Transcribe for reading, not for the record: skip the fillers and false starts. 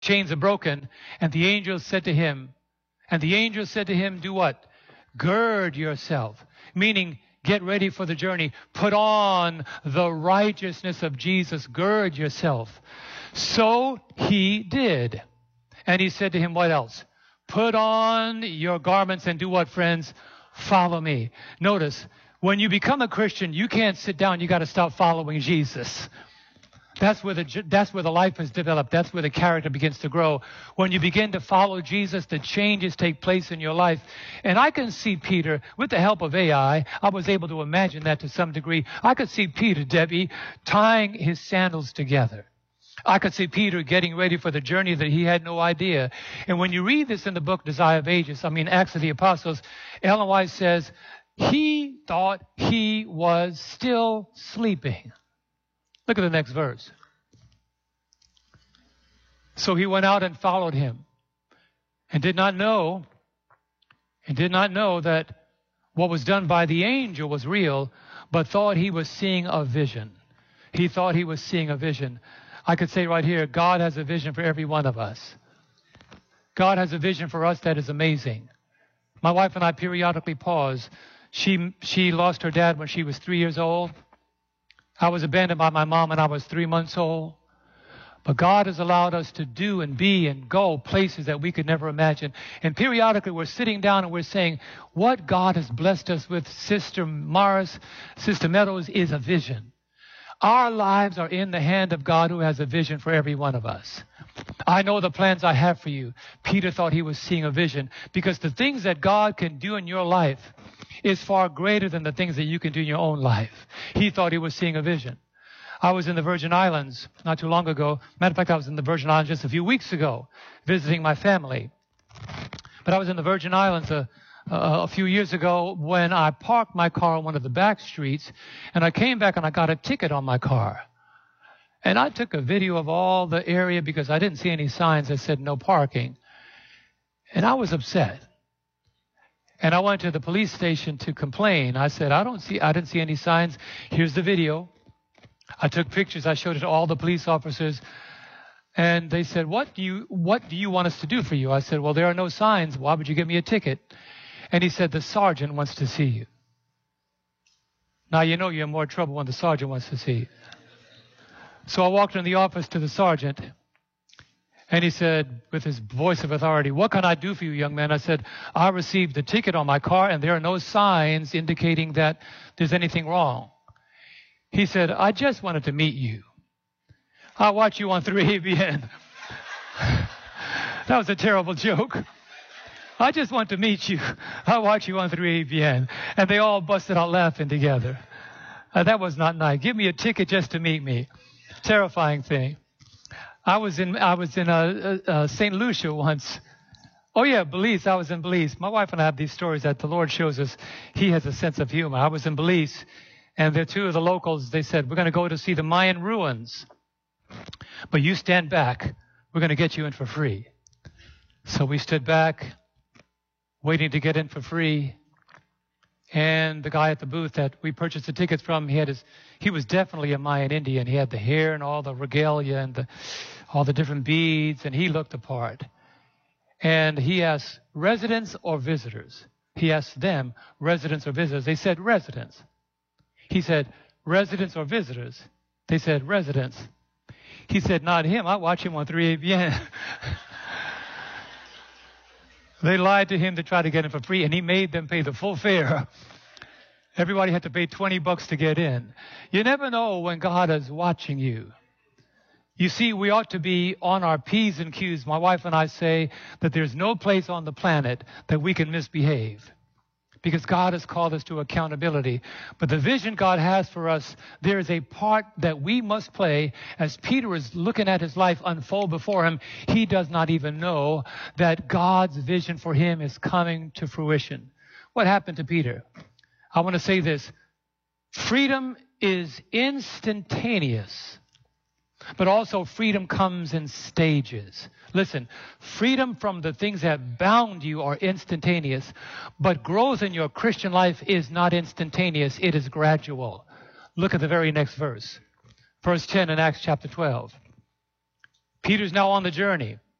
chains are broken. And the angel said to him, do what? Gird yourself. Meaning, get ready for the journey. Put on the righteousness of Jesus. Gird yourself. So he did. And he said to him, what else? Put on your garments and do what, friends? Follow me. Notice, when you become a Christian, you can't sit down. You got to start following Jesus. That's where the life is developed. That's where the character begins to grow. When you begin to follow Jesus, the changes take place in your life. And I can see Peter, with the help of AI, I was able to imagine that to some degree. I could see Peter, Debbie, tying his sandals together. I could see Peter getting ready for the journey that he had no idea. And when you read this in the book Desire of Ages, Acts of the Apostles, Ellen White says, he thought he was still sleeping. Look at the next verse. So he went out and followed him and did not know that what was done by the angel was real, but thought he was seeing a vision. He thought he was seeing a vision. I could say right here, God has a vision for every one of us. God has a vision for us that is amazing. My wife and I periodically pause. She lost her dad when she was 3 years old. I was abandoned by my mom when I was 3 months old. But God has allowed us to do and be and go places that we could never imagine. And periodically we're sitting down and we're saying, what God has blessed us with, Sister Morris, Sister Meadows, is a vision. Our lives are in the hand of God, who has a vision for every one of us. I know the plans I have for you. Peter thought he was seeing a vision, because the things that God can do in your life is far greater than the things that you can do in your own life. He thought he was seeing a vision. I was in the Virgin Islands not too long ago. Matter of fact, I was in the Virgin Islands just a few weeks ago visiting my family. But I was in the Virgin Islands a few years ago when I parked my car on one of the back streets, and I came back and I got a ticket on my car. And I took a video of all the area because I didn't see any signs that said no parking. And I was upset. And I went to the police station to complain. I said, I didn't see any signs. Here's the video. I took pictures. I showed it to all the police officers. And they said, what do you want us to do for you? I said, well, there are no signs. Why would you give me a ticket? And he said, the sergeant wants to see you. Now, you know you're in more trouble when the sergeant wants to see you. So I walked in the office to the sergeant, and he said, with his voice of authority, what can I do for you, young man? I said, I received the ticket on my car, and there are no signs indicating that there's anything wrong. He said, I just wanted to meet you. I watch you on 3ABN. That was a terrible joke. I just want to meet you. I watch you on 3ABN. And they all busted out laughing together. That was not nice. Give me a ticket just to meet me. Terrifying thing. I was in St. Lucia once. Oh yeah, Belize. I was in Belize. My wife and I have these stories that the Lord shows us. He has a sense of humor. I was in Belize, and the two of the locals, they said, we're going to go to see the Mayan ruins, but you stand back. We're going to get you in for free. So we stood back, waiting to get in for free. And the guy at the booth that we purchased the tickets from, he was definitely a Mayan Indian. He had the hair and all the regalia and all the different beads, and he looked the part. And he asked, residents or visitors? He asked them, residents or visitors? They said, residents. He said, residents or visitors? They said, residents. He said, not him. I watch him on 3ABN. They lied to him to try to get him for free, and he made them pay the full fare. Everybody had to pay $20 to get in. You never know when God is watching you. You see, we ought to be on our P's and Q's. My wife and I say that there's no place on the planet that we can misbehave, because God has called us to accountability. But the vision God has for us, there is a part that we must play. As Peter is looking at his life unfold before him, he does not even know that God's vision for him is coming to fruition. What happened to Peter? I want to say this. Freedom is instantaneous, but also freedom comes in stages. Listen, freedom from the things that bound you are instantaneous, but growth in your Christian life is not instantaneous. It is gradual. Look at the very next verse. Verse 10 in Acts chapter 12. Peter's now on the journey.